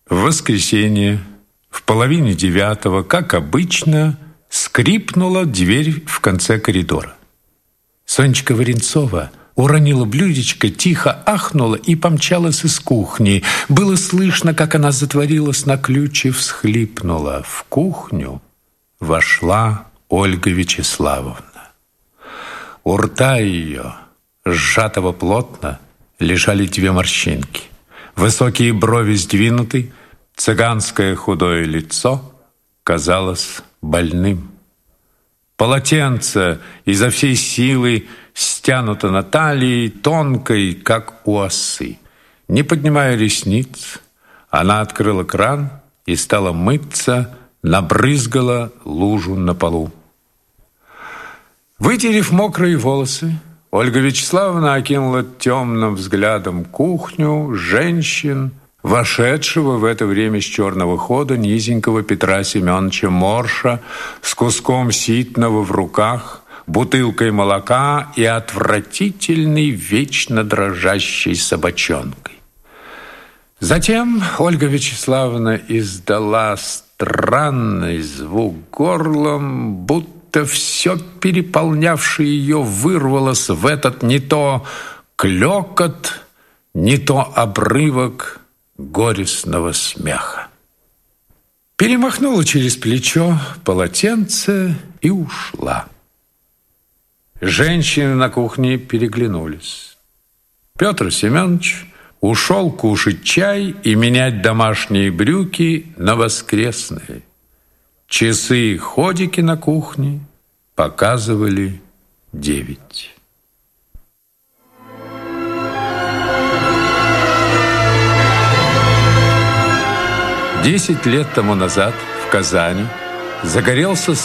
В воскресенье, в 8:30, как обычно, скрипнула дверь в конце коридора. Сонечка Варенцова уронила блюдечко, тихо ахнула и помчалась из кухни. Было слышно, как она затворилась на ключ и всхлипнула. В кухню вошла Ольга Вячеславовна. У рта ее, сжатого плотно, лежали 2 морщинки. Высокие брови сдвинуты, цыганское худое лицо казалось больным. Полотенце изо всей силы стянуто на талии, тонкой, как у осы. Не поднимая ресниц, она открыла кран и стала мыться, набрызгала лужу на полу. Вытерев мокрые волосы, Ольга Вячеславовна окинула темным взглядом кухню, женщин, вошедшего в это время с черного хода низенького Петра Семеновича Морша с куском ситного в руках, бутылкой молока и отвратительной, вечно дрожащей собачонкой. Затем Ольга Вячеславовна издала странный звук горлом, будто все переполнявшее ее вырвалось в этот не то клёкот, не то обрывок горестного смеха. Перемахнула через плечо полотенце и ушла. Женщины на кухне переглянулись. Петр Семенович ушел кушать чай и менять домашние брюки на воскресные. Часы-ходики на кухне показывали 9. Десять лет тому назад в Казани загорелся